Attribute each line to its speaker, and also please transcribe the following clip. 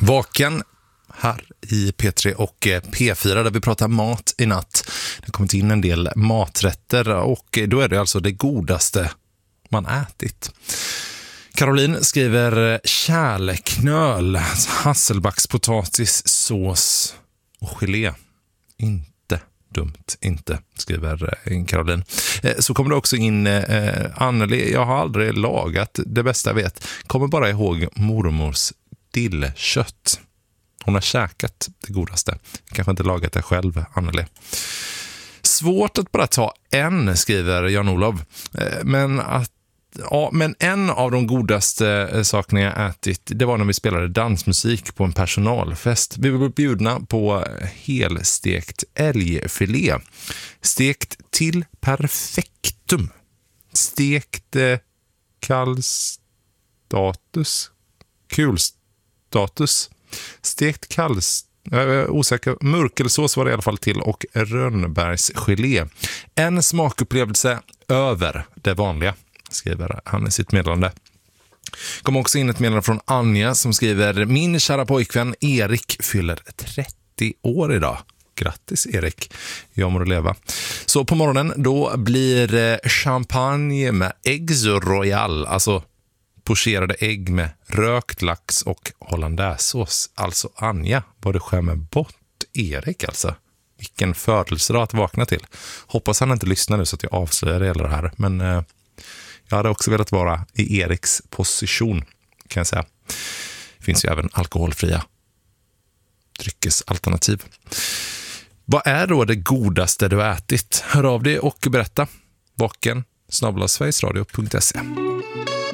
Speaker 1: Vaken här i P3 och P4 där vi pratar mat i natt. Det har kommit in en del maträtter och då är det alltså det godaste man ätit. Caroline skriver kärleknöl, hasselbackspotatis, sås och gelé. Inte dumt, inte, skriver Caroline. Så kommer det också in Anneli, jag har aldrig lagat det bästa jag vet. Kommer bara ihåg mormors dillkött. Hon har käkat det godaste. Kanske inte lagat det själv, Anneli. Svårt att bara ta en, skriver Jan-Olov. Men en av de godaste sakerna jag ätit, det var när vi spelade dansmusik på en personalfest. Vi var bjudna på helstekt älgfilé. Stekt till perfektum. Stekt kulstatus. Stekt osäker mörkelsås var det i alla fall till och rönnbärsgelé. En smakupplevelse över det vanliga, skriver han i sitt meddelande. Kom också in ett meddelande från Anja som skriver: min kära pojkvän Erik fyller 30 år idag. Grattis Erik, jag mår att leva. Så på morgonen då blir det champagne med eggs royal, alltså pocherade ägg med rökt lax och hollandaisesås. Alltså Anja, vad du skämmer bort Erik alltså. Vilken födelsedag att vakna till. Hoppas han inte lyssnar nu så att jag avslöjar hela det här. Men jag hade också velat vara i Eriks position, kan jag säga. Det finns ju även alkoholfria dryckesalternativ. Vad är då det godaste du ätit? Hör av dig och berätta. Vaken @sverigesradio.se